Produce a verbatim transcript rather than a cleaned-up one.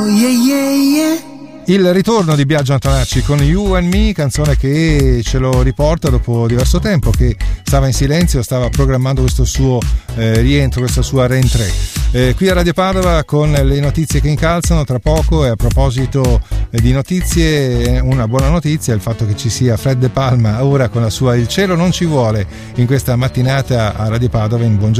Yeah, yeah, yeah. Il ritorno di Biagio Antonacci con You and Me, canzone che ce lo riporta dopo diverso tempo che stava in silenzio, stava programmando questo suo eh, rientro, questa sua rientrée. Eh, qui a Radio Padova con le notizie che incalzano tra poco. E a proposito eh, di notizie, una buona notizia è il fatto che ci sia Fred De Palma ora con la sua Il cielo non ci vuole in questa mattinata a Radio Padova in Buongiorno